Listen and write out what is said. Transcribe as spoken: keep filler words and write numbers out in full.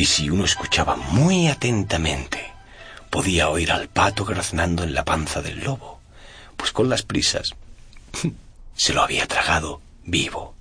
Y si uno escuchaba muy atentamente, podía oír al pato graznando en la panza del lobo, pues con las prisas se lo había tragado vivo.